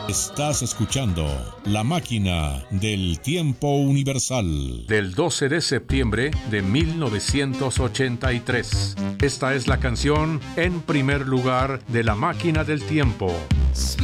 Estás escuchando La Máquina del Tiempo Universal. Del 12 de septiembre de 1983. Esta es la canción En primer lugar de La Máquina del Tiempo.